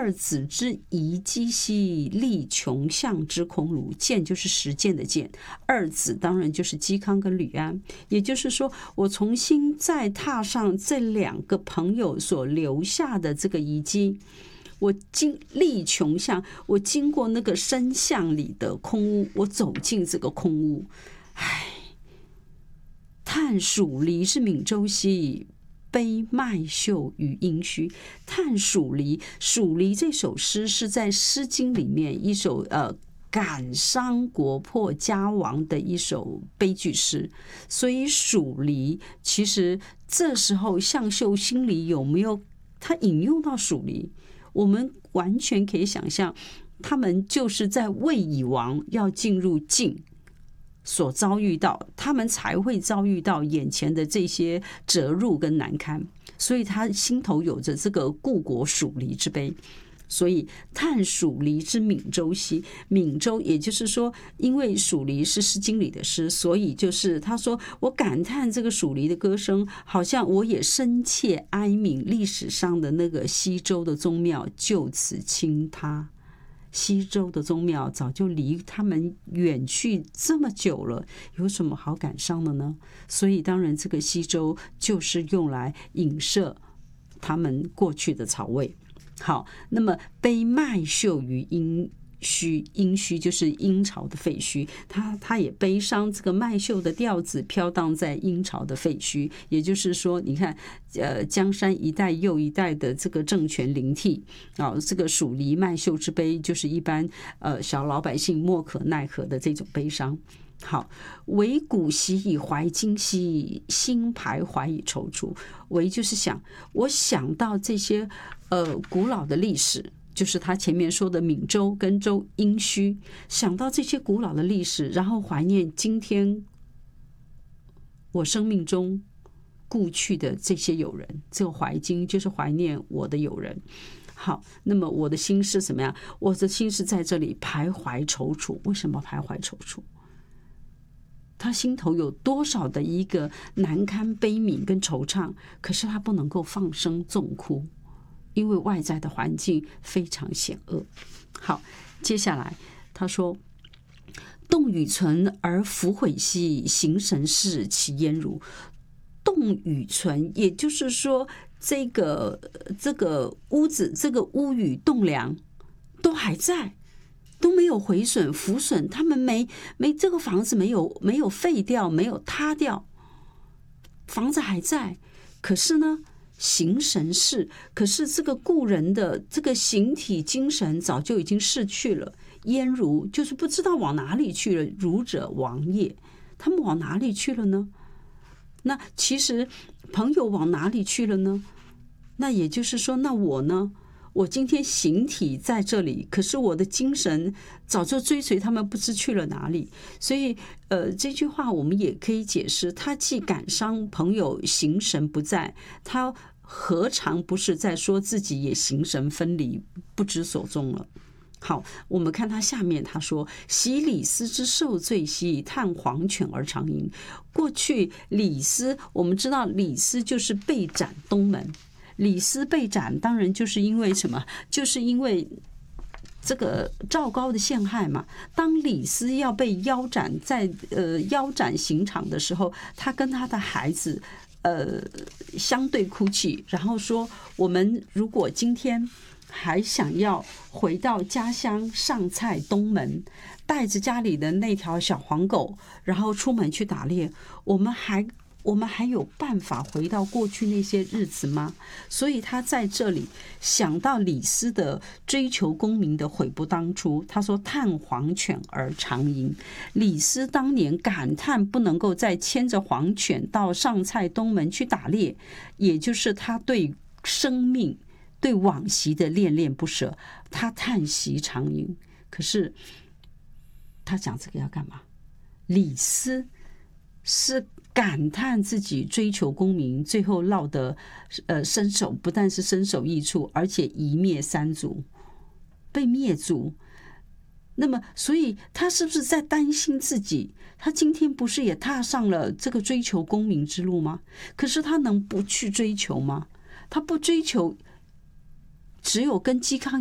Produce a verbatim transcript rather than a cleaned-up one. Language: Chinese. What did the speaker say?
二子之遗迹兮，力穷相之空庐。见就是实践的见，二子当然就是嵇康跟吕安。也就是说，我重新再踏上这两个朋友所留下的这个遗迹，我经力穷相，我经过那个深巷里的空屋，我走进这个空屋。唉，叹蜀离是闽州兮，悲麦秀与殷墟。叹蜀离，蜀离这首诗是在《诗经》里面一首呃感伤国破家亡的一首悲剧诗，所以蜀离其实这时候向秀心里有没有他引用到蜀离，我们完全可以想象，他们就是在魏夷王要进入晋所遭遇到，他们才会遭遇到眼前的这些折辱跟难堪，所以他心头有着这个故国蜀离之悲。所以叹蜀离之闽州兮，闽州也就是说，因为蜀离是诗经里的诗，所以就是他说我感叹这个蜀离的歌声，好像我也深切哀悯历史上的那个西周的宗庙就此倾塌。西周的宗庙早就离他们远去这么久了，有什么好感伤的呢？所以当然这个西周就是用来影射他们过去的曹魏。好，那么悲麦秀于殷墟，殷墟就是殷朝的废墟，他他也悲伤这个麦秀的调子飘荡在殷朝的废墟。也就是说，你看，呃，江山一代又一代的这个政权灵替啊，这个蜀离麦秀之悲，就是一般呃小老百姓莫可奈何的这种悲伤。好，惟古习以怀今兮，心徘徊以踌躇。惟就是想，我想到这些呃古老的历史，就是他前面说的闽州跟州殷墟，想到这些古老的历史，然后怀念今天我生命中故去的这些友人。这个怀今就是怀念我的友人。好，那么我的心是怎么样？我的心是在这里徘徊踌躇。为什么徘徊踌躇？他心头有多少的一个难堪悲悯跟惆怅，可是他不能够放声纵哭，因为外在的环境非常险恶。好，接下来他说，动与存而弗悔兮，形神事其焉如。动与存，也就是说这个这个屋子，这个屋宇栋梁都还在，都没有毁损腐损，他们没没这个房子没有没有废掉，没有塌掉，房子还在。可是呢，形神事，可是这个故人的这个形体精神早就已经逝去了。焉如，就是不知道往哪里去了。如者亡也，他们往哪里去了呢？那其实朋友往哪里去了呢？那也就是说，那我呢？我今天形体在这里，可是我的精神早就追随他们，不知去了哪里。所以，呃，这句话我们也可以解释，他既感伤朋友形神不在，他何尝不是在说自己也形神分离，不知所踪了？好，我们看他下面，他说：“昔李斯之受罪兮，叹黄犬而长吟。”过去李斯，我们知道李斯就是被斩东门。李斯被斩，当然就是因为什么？就是因为这个赵高的陷害嘛。当李斯要被腰斩，在呃腰斩刑场的时候，他跟他的孩子呃相对哭泣，然后说：“我们如果今天还想要回到家乡上蔡东门，带着家里的那条小黄狗，然后出门去打猎，我们还我们还有办法回到过去那些日子吗？”所以他在这里想到李斯的追求功名的悔不当初，他说：“叹黄犬而长吟。”李斯当年感叹不能够再牵着黄犬到上蔡东门去打猎，也就是他对生命对往昔的恋恋不舍，他叹息长吟。可是他讲这个要干嘛？李斯是感叹自己追求功名，最后落得呃身首不但是身首异处，而且一灭三族，被灭族。那么，所以他是不是在担心自己？他今天不是也踏上了这个追求功名之路吗？可是他能不去追求吗？他不追求，只有跟嵇康